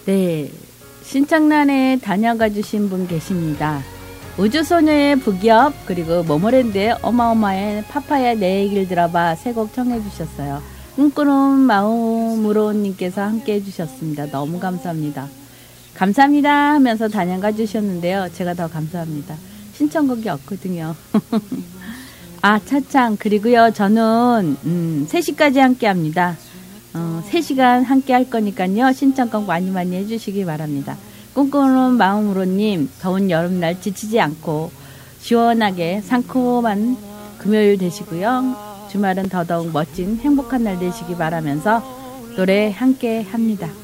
네, 신청란에 다녀가 주신 분 계십니다. 우주소녀의 북엽 그리고 모모랜드의 어마어마한 파파야 내 얘기를 들어봐 세 곡 청해 주셨어요. 꿈꾸는 마음으로 님께서 함께 해주셨습니다. 너무 감사합니다. 감사합니다 하면서 다녀가 주셨는데요. 제가 더 감사합니다. 신청곡이 없거든요. 아, 차창. 그리고요, 저는 3시까지 함께 합니다. 3시간 함께 할 거니까요. 신청곡 많이 많이 해주시기 바랍니다. 꿈꾸는 마음으로님, 더운 여름날 지치지 않고 시원하게 상큼한 금요일 되시고요. 주말은 더더욱 멋진 행복한 날 되시기 바라면서 노래 함께 합니다.